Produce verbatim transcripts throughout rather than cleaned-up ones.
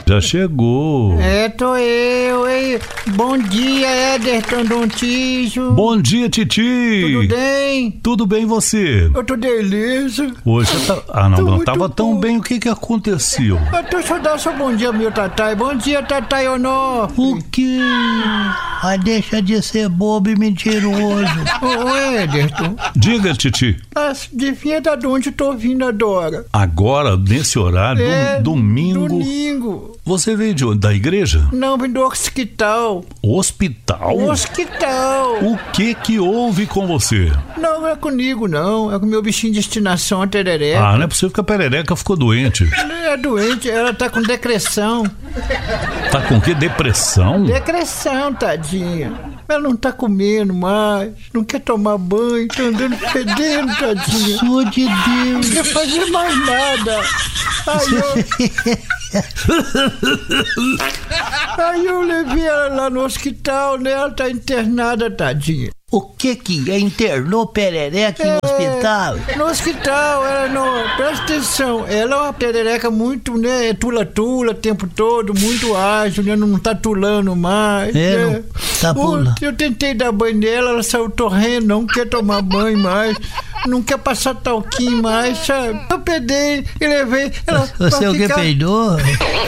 Já chegou. É, tô eu, hein? Bom dia, Ederton Dontijo. Bom dia, Titi. Tudo bem? Tudo bem, você? Eu tô delícia. Hoje você tá... Ah, não, Tô não muito tava tão bom. bem. O que que aconteceu? Eu tô só dando seu bom dia, meu Tatai. Bom dia, Tatai Onofre. O quê? Ah, deixa de ser bobo e mentiroso. Ô, Ederton, Diga, Titi. adivinha de onde tô vindo agora? Agora, nesse horário, dom- É, domingo... Domingo. Você veio de onde? Da igreja? Não, vim do hospital. Hospital? Hospital. O que que houve com você? Não, não é comigo, não. É com meu bichinho de destinação, a terereca. Ah, não é possível que a perereca ficou doente. Ela é doente, ela tá com decreção. Tá com que? Depressão? Decreção, tadinha. Ela não tá comendo mais, não quer tomar banho, tá andando fedendo, tadinha. Sou de Não Deus. quer fazer mais nada. Aí eu, aí eu levei ela lá no hospital, né? Ela tá internada, tadinha. O que que é? Internou perereca no hospital? No hospital, ela não. Presta atenção, ela é uma perereca muito, né? Tula-tula o tempo todo, muito ágil, né? Não tá tulando mais. É, né? não tá Pô, pulando. eu tentei dar banho nela, ela saiu torrendo, não quer tomar banho mais, não quer passar talquinho mais, sabe? Eu peguei e levei ela. Você pra o que ficar- peidou?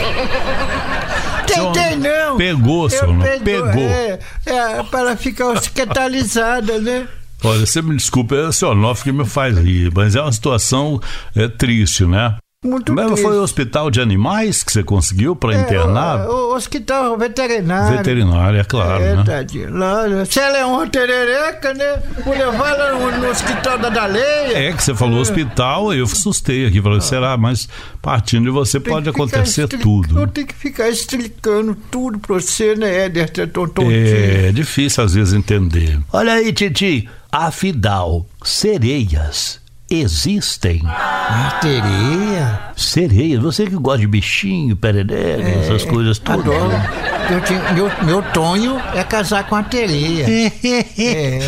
Tentei não! Pegou, Eu seu nome. pegou, Pegou. É, é, para ela ficar hospitalizada, né? Olha, você me desculpa, é o seu Onofre que me faz rir, mas é uma situação é, triste, né? Muito Mas triste. foi o hospital de animais que você conseguiu para internar? É, o, o hospital veterinário. Veterinária, é claro, É, né? tadinha. Lá, né? Se ela é uma terereca, né? Vou levar ela no, no hospital da Daleia. É que você falou hospital, eu assustei aqui, falei, será? Mas partindo de você Tem pode que ficar acontecer estri- tudo. Eu tenho que ficar explicando tudo pra você, né, Ederton Tontinho? É difícil às vezes entender. Olha aí, Titi. Afinal, sereias existem? Ah, tereia? Sereia, você que gosta de bichinho, perereca, essas coisas todas. Adoro. Eu tinha- meu, meu Tonho é casar com a tereia. É.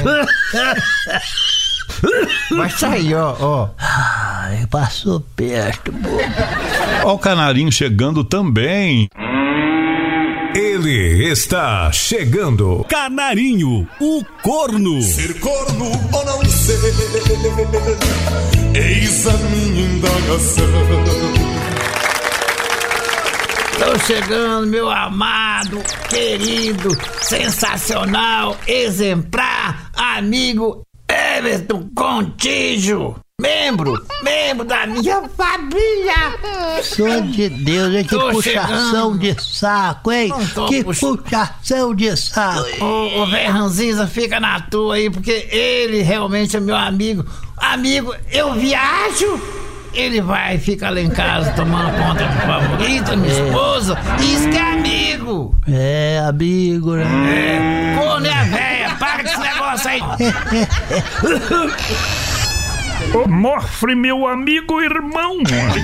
Vai sair, ó, ó. Ai, passou perto, bobo. Ó o canarinho chegando também. Ele está chegando. Canarinho, o corno. Ser corno ou não ser, eis a minha indagação. Tô chegando, meu amado, querido, sensacional, exemplar, amigo Everton Contígio. Membro, membro da minha família. Sou de Deus, hein? Que Tô puxação chegando. de saco, hein? Não tô Que puxando. puxação de saco. Ô, ô velho Ranzinza, fica na tua aí, porque ele realmente é meu amigo. Amigo, eu viajo, ele vai ficar lá em casa tomando conta do favorito, minha esposa. Isso que é amigo. É, amigo, né? É, corno é a véia, para com esse negócio aí. Onofre, meu amigo irmão.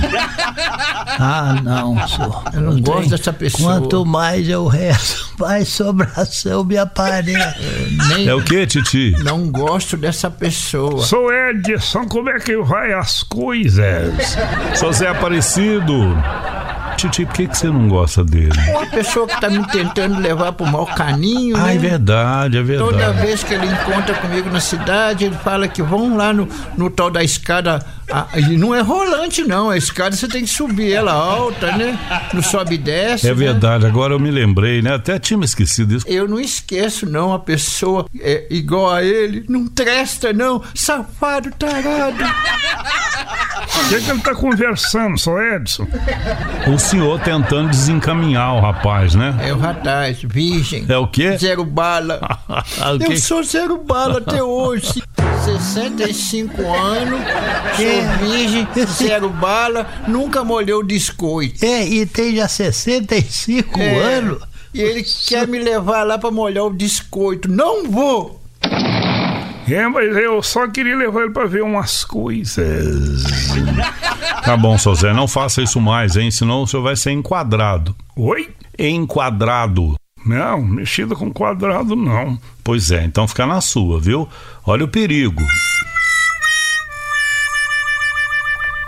Ah, não, senhor. Eu não gosto dessa pessoa. Quanto mais eu rezo, mais sobração me aparece. Nem, É o que, Titi? Não gosto dessa pessoa. Sou Edson, como é que vai as coisas? Sou Zé Aparecido. Titi, por que, que você não gosta dele? Uma pessoa que tá me tentando levar pro mau caminho, Ah, né? é verdade, é Toda verdade. vez que ele encontra comigo na cidade, ele fala que vão lá no, no tal da escada. Ah, e não é rolante, não. A escada você tem que subir ela alta, né? No sobe e desce. É né? verdade, agora eu me lembrei, né? Até tinha me esquecido disso. Eu não esqueço, não. A pessoa é igual a ele. Não presta, não. Safado, tarado. O que, que ele tá conversando, sou Edson? O senhor tentando desencaminhar o rapaz, né? É o rapaz, virgem. É o quê? Zero bala. O Eu quê? sou zero bala até hoje. sessenta e cinco anos, sou virgem, zero bala, nunca molhei o biscoito. É, e tem já sessenta e cinco É, anos. E ele quer me levar lá pra molhar o biscoito. Não vou! É, mas eu só queria levar ele pra ver umas coisas. Tá bom, seu Zé, não faça isso mais, hein? Senão o senhor vai ser enquadrado. Oi? Enquadrado. Não, mexida com quadrado não. Pois é, então fica na sua, viu? Olha o perigo.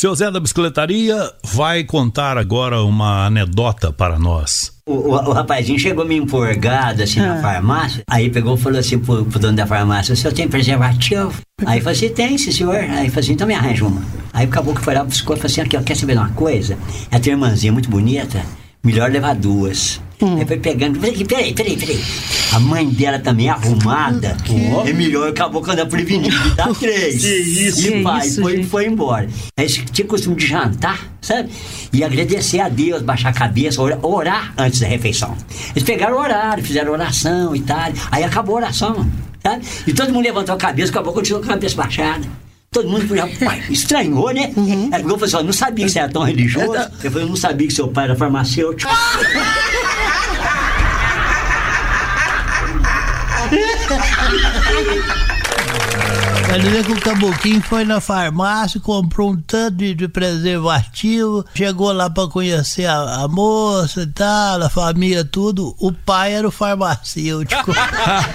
Seu Zé da Bicicletaria vai contar agora uma anedota para nós. O, o, o rapazinho chegou meio empolgado assim ah. na farmácia, aí pegou e falou assim pro, pro dono da farmácia: o senhor tem preservativo? Aí eu falei assim: tem, sim, senhor. Aí eu falei assim: então me arranja uma. Aí acabou que foi lá, buscou e falou assim: aqui, ó, quer saber de uma coisa? É a tua irmãzinha muito bonita, melhor levar duas. Hum. Aí foi pegando, peraí, peraí, peraí, peraí. A mãe dela também arrumada, é melhor, acabou quando ela preveniu, dá três. Que isso, e pai, isso, foi, foi embora. Aí tinha costume de jantar, sabe? E agradecer a Deus, baixar a cabeça, orar, orar antes da refeição. Eles pegaram o horário, fizeram oração e tal. Aí acabou a oração, sabe? E todo mundo levantou a cabeça, acabou, continuou com a cabeça baixada. Todo mundo pai, estranhou, né? Uhum. Aí eu falei assim: eu não sabia que você era tão religioso. Eu falei: eu não sabia que seu pai era farmacêutico. Quer dizer que o Caboclinho foi na farmácia, comprou um tanto de, de preservativo, chegou lá pra conhecer a, a moça e tal, a família, tudo. O pai era o farmacêutico.